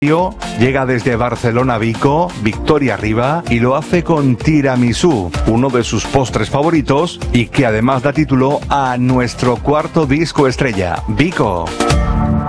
Llega desde Barcelona Vico, Victoria Arriba, y lo hace con tiramisú, uno de sus postres favoritos y que además da título a nuestro cuarto disco estrella, Vico.